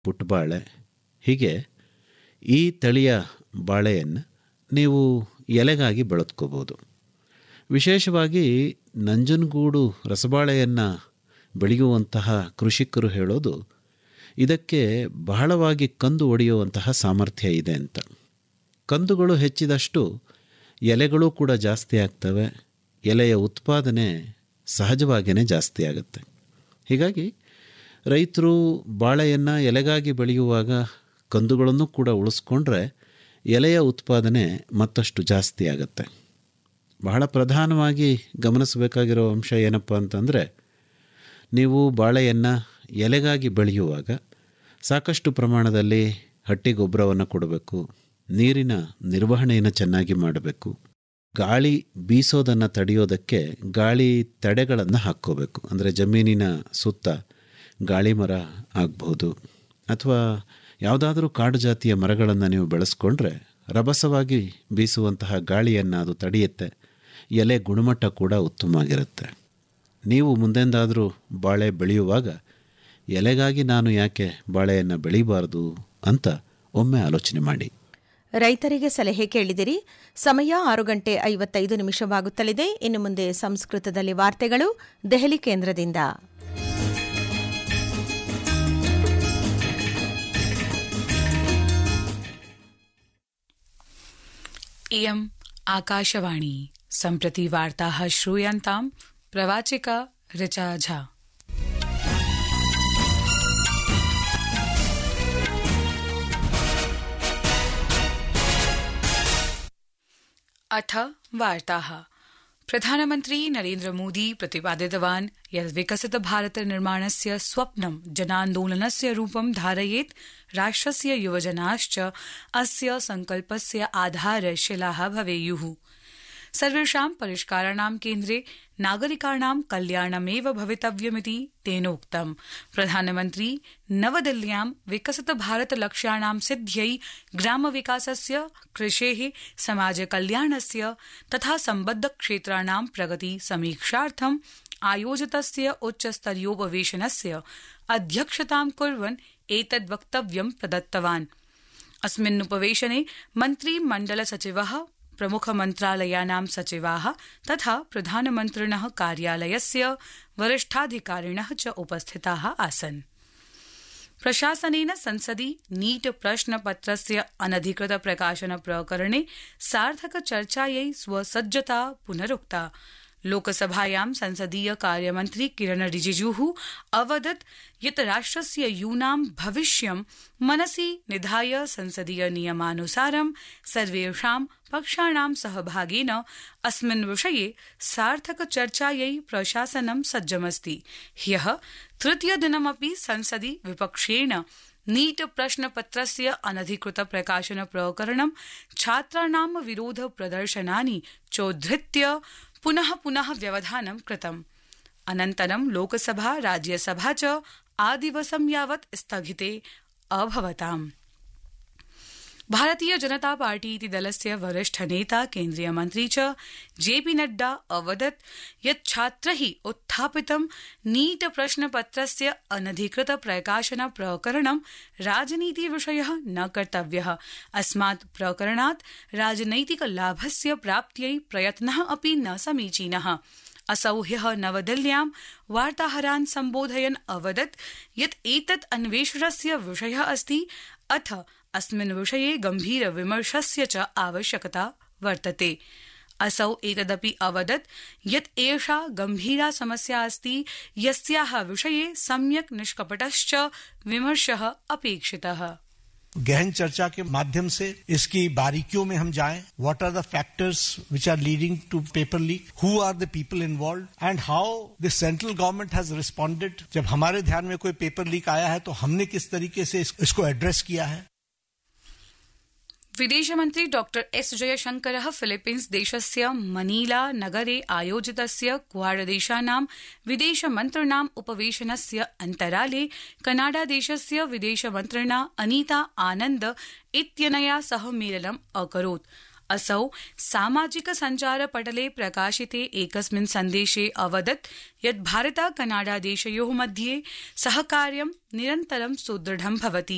ಪುಟ್ಟಬಾಳೆ, ಹೀಗೆ ಈ ತಳಿಯ ಬಾಳೆಯನ್ನು ನೀವು ಎಲೆಗಾಗಿ ಬೆಳೆದ್ಕೋಬೋದು. ವಿಶೇಷವಾಗಿ ನಂಜನಗೂಡು ರಸಬಾಳೆಯನ್ನು ಬೆಳೆಯುವಂತಹ ಕೃಷಿಕರು ಹೇಳೋದು ಇದಕ್ಕೆ ಬಹಳವಾಗಿ ಕಂದು ಒಡೆಯುವಂತಹ ಸಾಮರ್ಥ್ಯ ಇದೆ ಅಂತ. ಕಂದುಗಳು ಹೆಚ್ಚಿದಷ್ಟು ಎಲೆಗಳು ಕೂಡ ಜಾಸ್ತಿ ಆಗ್ತವೆ, ಎಲೆಯ ಉತ್ಪಾದನೆ ಸಹಜವಾಗಿಯೇ ಜಾಸ್ತಿ ಆಗುತ್ತೆ. ಹೀಗಾಗಿ ರೈತರು ಬಾಳೆಯನ್ನು ಎಲೆಗಾಗಿ ಬೆಳೆಯುವಾಗ ಕಂದುಗಳನ್ನು ಕೂಡ ಉಳಿಸ್ಕೊಂಡ್ರೆ ಎಲೆಯ ಉತ್ಪಾದನೆ ಮತ್ತಷ್ಟು ಜಾಸ್ತಿ ಆಗುತ್ತೆ. ಬಹಳ ಪ್ರಧಾನವಾಗಿ ಗಮನಿಸಬೇಕಾಗಿರೋ ಅಂಶ ಏನಪ್ಪ ಅಂತಂದರೆ, ನೀವು ಬಾಳೆಯನ್ನು ಎಲೆಗಾಗಿ ಬೆಳೆಯುವಾಗ ಸಾಕಷ್ಟು ಪ್ರಮಾಣದಲ್ಲಿ ಹಟ್ಟಿ ಗೊಬ್ಬರವನ್ನು ಕೊಡಬೇಕು, ನೀರಿನ ನಿರ್ವಹಣೆಯನ್ನು ಚೆನ್ನಾಗಿ ಮಾಡಬೇಕು, ಗಾಳಿ ಬೀಸೋದನ್ನು ತಡೆಯೋದಕ್ಕೆ ಗಾಳಿ ತಡೆಗಳನ್ನು ಹಾಕ್ಕೋಬೇಕು. ಅಂದರೆ ಜಮೀನಿನ ಸುತ್ತ ಗಾಳಿ ಮರ ಆಗ್ಬೋದು ಅಥವಾ ಯಾವುದಾದ್ರೂ ಕಾಡು ಜಾತಿಯ ಮರಗಳನ್ನು ನೀವು ಬೆಳೆಸ್ಕೊಂಡ್ರೆ ರಭಸವಾಗಿ ಬೀಸುವಂತಹ ಗಾಳಿಯನ್ನು ಅದು ತಡೆಯುತ್ತೆ, ಎಲೆ ಗುಣಮಟ್ಟ ಕೂಡ ಉತ್ತಮವಾಗಿರುತ್ತೆ. ನೀವು ಮುಂದೆಂದಾದರೂ ಬಾಳೆ ಬೆಳೆಯುವಾಗ ಎಲೆಗಾಗಿ ನಾನು ಯಾಕೆ ಬಾಳೆಯನ್ನು ಬೆಳೀಬಾರ್ದು ಅಂತ ಒಮ್ಮೆ ಆಲೋಚನೆ ಮಾಡಿ. ರೈತರಿಗೆ ಸಲಹೆ ಕೇಳಿದಿರಿ. ಸಮಯ 6:55 ಇನ್ನು ಮುಂದೆ ಸಂಸ್ಕೃತದಲ್ಲಿ ವಾರ್ತೆಗಳು ದೆಹಲಿ ಕೇಂದ್ರದಿಂದ. इयम् आकाशवाणी सम्प्रति वार्ताः श्रूयन्ताम् प्रवाचिका ऋचा झा। अथ वार्ताः। प्रधानमन्त्री नरेन्द्र मोदी प्रतिपादितवान् यत् विकसित भारत निर्माणस्य स्वप्नं जनान्दोलनस्य रूपं धारयेत्। राष्ट्रस्य युवजनाश्च अस्य संकल्पस्य आधारशिलाः भवेयुः। सर्वेषां परिष्काराणां केन्द्रे नागरिकाणां कल्याणमेव भवितव्यमिति तेनोक्तम्। प्रधानमन्त्री नवदिल्ल्यां विकसित भारत लक्ष्याणां सिद्ध्यै ग्रामविकासस्य, कृषेः, समाजकल्याणस्य तथा सम्बद्ध क्षेत्राणां प्रगति समीक्षार्थम् आयोजितस्य उच्चस्तरीयोपवेशनस्य अध्यक्षतां कुर्वन् एतद् वक्तव्यं प्रदत्तवान्। अस्मिन् उपवेशने मन्त्रिमण्डलसचिवः, प्रमुखमन्त्रालयानां सचिवाः तथा प्रधानमन्त्रिणः कार्यालयस्य वरिष्ठाधिकारिणः च उपस्थिताः आसन्। प्रशासनेन संसदि नीट प्रश्नपत्रस्य अनधिकृत प्रकाशन प्रकरणे सार्थकचर्चायै स्वसज्जता पुनरुक्ता। लोकसभायां संसदीय कार्यमन्त्री किरण रिजिजूः अवदत् यत् राष्ट्रस्य यूनां भविष्यं मनसि निधाय संसदीय नियमानुसारं सर्वेषां पक्षाणां सहभागेन अस्मिन् विषये सार्थकचर्चायै प्रशासनं सज्जमस्ति। ह्यः तृतीयदिनमपि संसदि विपक्षेण नीट प्रश्नपत्रस्य अनधिकृत प्रकाशन प्रकरणं छात्राणां विरोध प्रदर्शनानि चोद्धृत्य पुनः व्यवधानं कृतम्। अनन्तरं लोकसभा राज्यसभा च आदिवसं यावत् स्थगिते अभवताम्। भारतीय जनता पार्टी इति दलस्य वरिष्ठ नेता केन्द्रीय मन्त्री च जेपी नड्डा अवदत् यत् छात्रैः उत्थापितं नीट प्रश्नपत्रस्य अनधिकृत प्रकाशन प्रकरणं राजनीतिविषयः न कर्तव्यः। अस्मात् प्रकरणात् राजनैतिक लाभस्य प्राप्त्यै प्रयत्नः अपि न समीचीनः। असौ ह्यः नवदिल्ल्यां वार्ताहरान् सम्बोधयन् अवदत् यत् एतत् अन्वेषणस्य विषयः अस्ति, अथ अस्मिन् विषये गम्भीर विमर्शस्य च आवश्यकता वर्तते। असौ एतदपि अवदत् यत् एषा गम्भीरा समस्या अस्ति, यस्याः विषये सम्यक् निष्कपटश्च विमर्शः अपेक्षितः। गहन चर्चा के माध्यम से इसकी बारीकियों में हम जाएं, what R the factors which are leading two paper leak, हु आर the people involved and how the central government has responded. जब हमारे ध्यान में कोई पेपर लीक आया है तो हमने किस तरीके से इसको एड्रेस किया है। विदेशमन्त्री डॉक्टर एस जयशंकरः फिलीपीन्स देशस्य मनीला नगरे आयोजितस्य क्वाड देशानां विदेशमन्त्रिणाम् उपवेशनस्य अन्तराले कनाडा देशस्य विदेशमन्त्रिणा अनीता आनन्द इत्यनया सह मेलनम् अकरोत्। असौ सामाजिक सञ्चार पटले प्रकाशिते एकस्मिन् सन्देशे अवदत् यत् भारत कनाडा देशयोः मध्ये सहकार्यं निरन्तरं सुदृढं भवति।